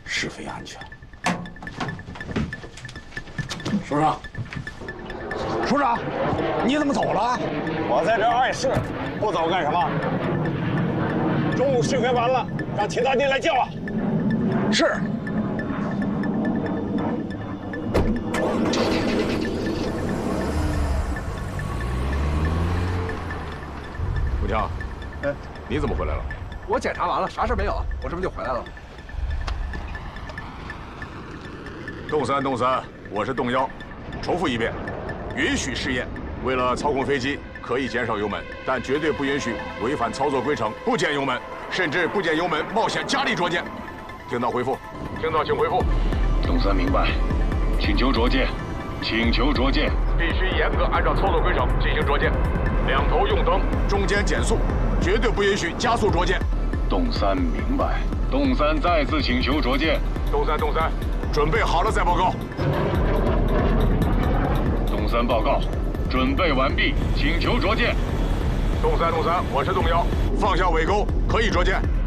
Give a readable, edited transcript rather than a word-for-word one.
是非安全。署长，署长，你怎么走了？ 我在这儿碍事，不走干什么？中午训练完了，让铁大弟来叫我。 是。 武强，你怎么回来了？ 我检查完了，啥事没有，我这不就回来了。 动3，我是动1，重复一遍，允许试验。为了操控飞机，可以减少油门，但绝对不允许违反操作规程不减油门，甚至不减油门冒险加力着舰。听到回复，听到请回复。 动3明白，请求着舰，请求着舰。 必须严格按照操作规程进行着舰，两头用灯，中间减速，绝对不允许加速着舰。 动3明白，动3再次请求着舰。 动3，准备好了再报告。 动3报告，准备完毕，请求着舰。 动3，我是动1，放下尾钩，可以着舰。